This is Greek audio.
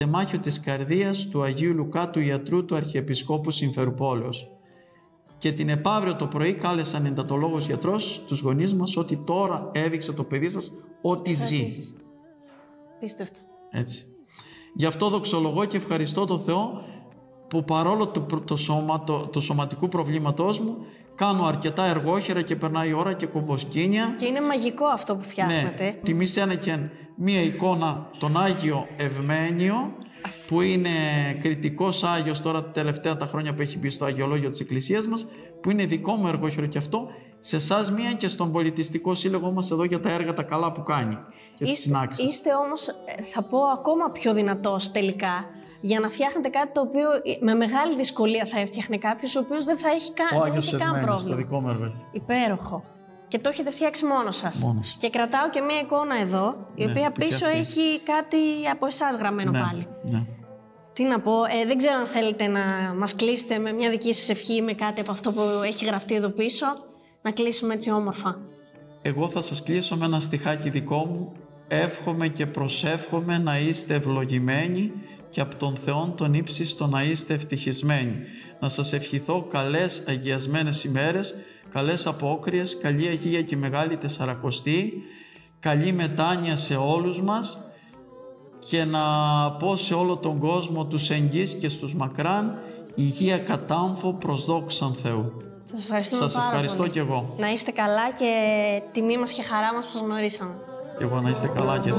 Τεμάχιο της καρδίας του Αγίου Λουκά του ιατρού του Αρχιεπισκόπου Συμφερουπόλεως. Και την επαύριο το πρωί κάλεσαν εντατολόγος γιατρός τους γονείς μας ότι τώρα έδειξε το παιδί σας ότι ζει. Πίστευτο. Έτσι. Γι' αυτό δοξολογώ και ευχαριστώ τον Θεό που παρόλο το σωματικού προβλήματός μου κάνω αρκετά εργόχερα και περνάει η ώρα και κομποσκίνια. Και είναι μαγικό αυτό που φτιάχνετε. Ναι, τιμήσανε και μία εικόνα τον Άγιο Ευμένιο που είναι κριτικός Άγιος τώρα τελευταία τα χρόνια που έχει μπει στο Αγιολόγιο της Εκκλησίας μας, που είναι δικό μου εργόχερο και αυτό, σε εσάς μία και στον Πολιτιστικό Σύλλογο μας εδώ για τα έργα τα καλά που κάνει και τις συνάξεις. Είστε όμως, θα πω, ακόμα πιο δυνατός τελικά, για να φτιάχνετε κάτι το οποίο με μεγάλη δυσκολία θα έφτιαχνε κάποιος, ο οποίος δεν θα έχει καν πρόβλημα. Το δικό μου έργο. Υπέροχο. Και το έχετε φτιάξει μόνος σας. Και κρατάω και μία εικόνα εδώ, η οποία πίσω έχει κάτι από εσάς γραμμένο πάλι. Ναι. Τι να πω, δεν ξέρω αν θέλετε να μας κλείσετε με μια δική σας ευχή ή με κάτι από αυτό που έχει γραφτεί εδώ πίσω, να κλείσουμε έτσι όμορφα. Εγώ θα σας κλείσω με ένα στιχάκι δικό μου. Εύχομαι και προσεύχομαι να είστε ευλογημένοι και από τον Θεόν τον ύψιστο να είστε ευτυχισμένοι. Να σας ευχηθώ καλές αγιασμένες ημέρες, καλές απόκριες, καλή Αγία και Μεγάλη Τεσσαρακοστή, καλή μετάνοια σε όλους μας και να πω σε όλο τον κόσμο, τους εγγύς και στους μακράν, υγεία κατάμφο προς δόξαν Θεού. Σας ευχαριστούμε Σας πάρα ευχαριστώ πολύ. κι εγώ. Να είστε καλά και τιμή μας και χαρά μας που σας γνωρίσαμε. Και εγώ να είστε καλά κι εσείς.